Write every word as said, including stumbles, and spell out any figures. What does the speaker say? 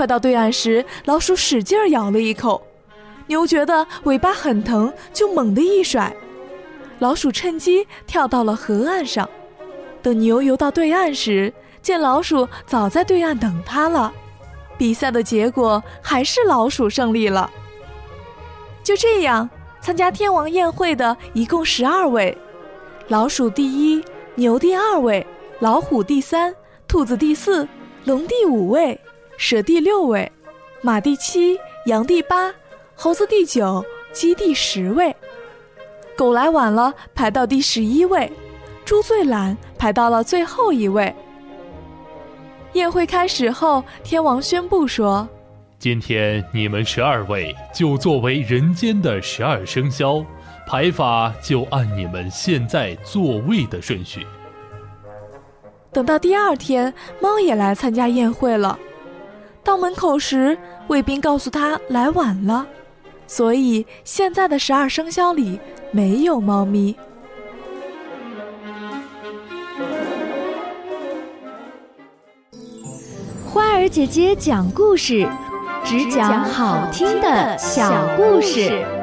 快到对岸时，老鼠使劲咬了一口，牛觉得尾巴很疼，就猛地一甩，老鼠趁机跳到了河岸上。等牛游到对岸时，见老鼠早在对岸等它了。比赛的结果还是老鼠胜利了。就这样，参加天王宴会的一共十二位，老鼠第一，牛第二位，老虎第三，兔子第四，龙第五位，蛇第六位，马第七，羊第八，猴子第九，鸡第十位。狗来晚了，排到第十一位，猪最懒，排到了最后一位。宴会开始后，天王宣布说， 今天你们十二位就作为人间的十二生肖，排法就按你们现在座位的顺序。 等到第二天，猫也来参加宴会了。到门口时，卫兵告诉他来晚了，所以现在的十二生肖里没有猫咪。 花儿姐姐讲故事，只讲好听的小故事。